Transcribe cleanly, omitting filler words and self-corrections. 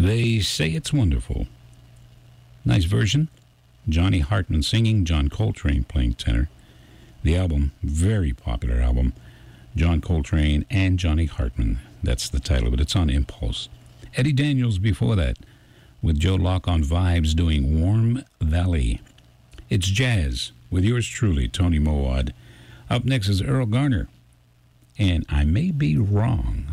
They Say It's Wonderful. Nice version. Johnny Hartman singing, John Coltrane playing tenor. The album, very popular album. John Coltrane and Johnny Hartman. That's the title of it. It's on Impulse. Eddie Daniels before that, with Joe Locke on Vibes doing Warm Valley. It's jazz with yours truly, Tony Mowad. Up next is Earl Garner. And I may be wrong.